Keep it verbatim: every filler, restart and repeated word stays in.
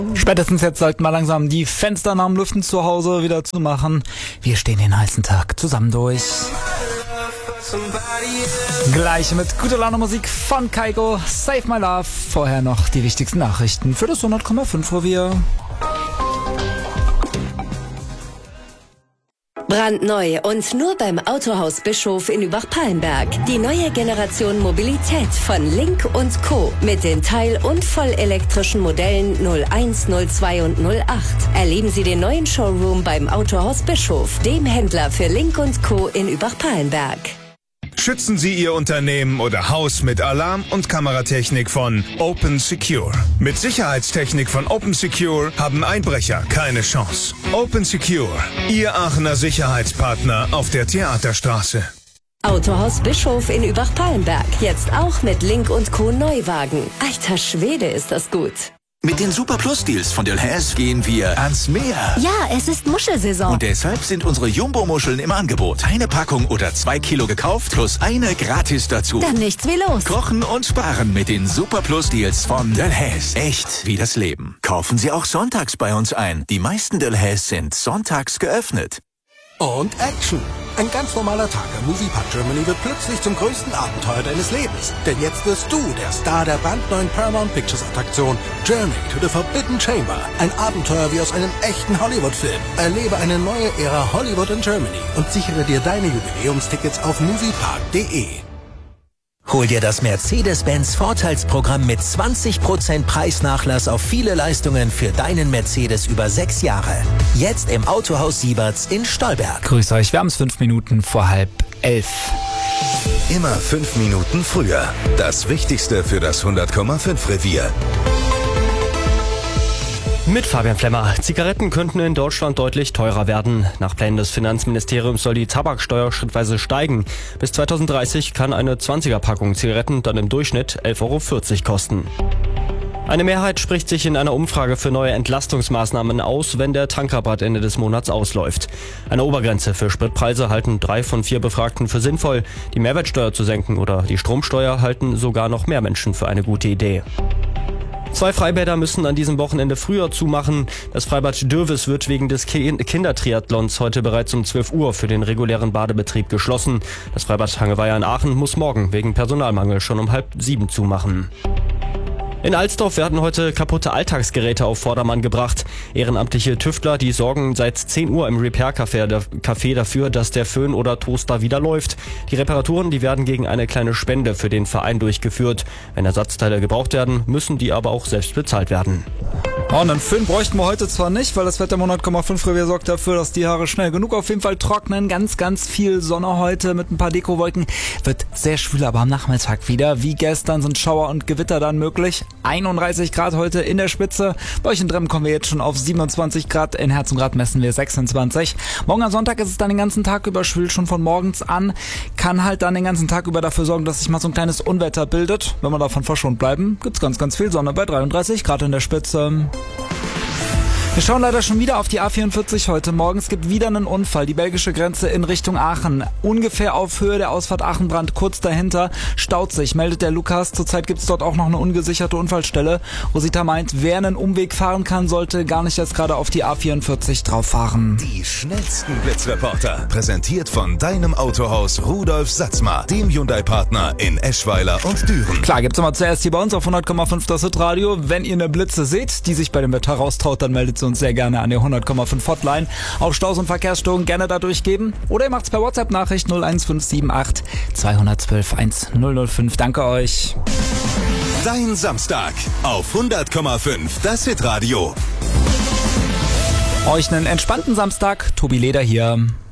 Spätestens jetzt sollten wir langsam die Fenster nach dem Lüften zu Hause wieder zu machen. Wir stehen den heißen Tag zusammen durch. Gleich mit guter Laune Musik von Kaiko, Save My Love. Vorher noch die wichtigsten Nachrichten für das hundert Komma fünf Revier. Brandneu und nur beim Autohaus Bischof in Übach-Palenberg. Die neue Generation Mobilität von Link und Co. mit den teil- und vollelektrischen Modellen null eins, null zwei und null acht. Erleben Sie den neuen Showroom beim Autohaus Bischof, dem Händler für Link und Co. in Übach-Palenberg. Schützen Sie Ihr Unternehmen oder Haus mit Alarm- und Kameratechnik von Open Secure. Mit Sicherheitstechnik von Open Secure haben Einbrecher keine Chance. Open Secure, Ihr Aachener Sicherheitspartner auf der Theaterstraße. Autohaus Bischof in Übach-Palenberg. Jetzt auch mit Link und Co. Neuwagen. Alter Schwede, ist das gut. Mit den Super Plus Deals von Delhaize gehen wir ans Meer. Ja, es ist Muschelsaison. Und deshalb sind unsere Jumbo-Muscheln im Angebot. Eine Packung oder zwei Kilo gekauft, plus eine gratis dazu. Dann nichts wie los. Kochen und sparen mit den Super Plus Deals von Delhaize. Echt wie das Leben. Kaufen Sie auch sonntags bei uns ein. Die meisten Delhaize sind sonntags geöffnet. Und Action! Ein ganz normaler Tag am Moviepark Germany wird plötzlich zum größten Abenteuer deines Lebens. Denn jetzt wirst du der Star der brandneuen Paramount Pictures Attraktion Journey to the Forbidden Chamber. Ein Abenteuer wie aus einem echten Hollywood-Film. Erlebe eine neue Ära Hollywood in Germany und sichere dir deine Jubiläumstickets auf moviepark punkt de. Hol dir das Mercedes-Benz Vorteilsprogramm mit zwanzig Prozent Preisnachlass auf viele Leistungen für deinen Mercedes über sechs Jahre. Jetzt im Autohaus Sieberts in Stolberg. Grüß euch, wir haben es fünf Minuten vor halb elf. Immer fünf Minuten früher. Das Wichtigste für das hundert Komma fünf Revier. Mit Fabian Flemmer. Zigaretten könnten in Deutschland deutlich teurer werden. Nach Plänen des Finanzministeriums soll die Tabaksteuer schrittweise steigen. Bis zweitausenddreißig kann eine zwanziger-Packung Zigaretten dann im Durchschnitt elf Euro vierzig kosten. Eine Mehrheit spricht sich in einer Umfrage für neue Entlastungsmaßnahmen aus, wenn der Tankrabatt Ende des Monats ausläuft. Eine Obergrenze für Spritpreise halten drei von vier Befragten für sinnvoll. Die Mehrwertsteuer zu senken oder die Stromsteuer halten sogar noch mehr Menschen für eine gute Idee. Zwei Freibäder müssen an diesem Wochenende früher zumachen. Das Freibad Dürwes wird wegen des Kindertriathlons heute bereits um zwölf Uhr für den regulären Badebetrieb geschlossen. Das Freibad Hangeweiher in Aachen muss morgen wegen Personalmangel schon um halb sieben zumachen. In Alsdorf werden heute kaputte Alltagsgeräte auf Vordermann gebracht. Ehrenamtliche Tüftler, die sorgen seit zehn Uhr im Repair-Café dafür, dass der Föhn oder Toaster wieder läuft. Die Reparaturen, die werden gegen eine kleine Spende für den Verein durchgeführt. Wenn Ersatzteile gebraucht werden, müssen die aber auch selbst bezahlt werden. Oh, und einen Föhn bräuchten wir heute zwar nicht, weil das Wetter im hundert Komma fünf Revier sorgt dafür, dass die Haare schnell genug auf jeden Fall trocknen. Ganz, ganz viel Sonne heute mit ein paar Dekowolken. Wird sehr schwül, aber am Nachmittag wieder. Wie gestern sind Schauer und Gewitter dann möglich. einunddreißig Grad heute in der Spitze. Bei euch in Dremmen kommen wir jetzt schon auf siebenundzwanzig Grad. In Herzogenrath messen wir sechsundzwanzig. Morgen am Sonntag ist es dann den ganzen Tag über schwül, schon von morgens an. Kann halt dann den ganzen Tag über dafür sorgen, dass sich mal so ein kleines Unwetter bildet. Wenn wir davon verschont bleiben, gibt's ganz, ganz viel Sonne bei dreiunddreißig Grad in der Spitze. Wir schauen leider schon wieder auf die A vierundvierzig heute Morgen. Es gibt wieder einen Unfall. Die belgische Grenze in Richtung Aachen. Ungefähr auf Höhe der Ausfahrt Aachenbrand, kurz dahinter, staut sich, meldet der Lukas. Zurzeit gibt es dort auch noch eine ungesicherte Unfallstelle. Rosita meint, wer einen Umweg fahren kann, sollte gar nicht jetzt gerade auf die A vierundvierzig drauf fahren. Die schnellsten Blitzreporter. Präsentiert von deinem Autohaus Rudolf Satzmar, dem Hyundai-Partner in Eschweiler und Düren. Klar, gibt's immer zuerst hier bei uns auf hundert Komma fünf das Hitradio. Wenn ihr eine Blitze seht, die sich bei dem Wetter raustraut, dann meldet uns sehr gerne an der hundert Komma fünf Hotline. Auch Staus und Verkehrsstörungen gerne da durchgeben. Oder ihr macht's per WhatsApp-Nachricht null eins fünf sieben acht zwei eins zwei eins null null fünf. Danke euch. Dein Samstag auf hundert Komma fünf das Hitradio. Euch einen entspannten Samstag. Tobi Leder hier.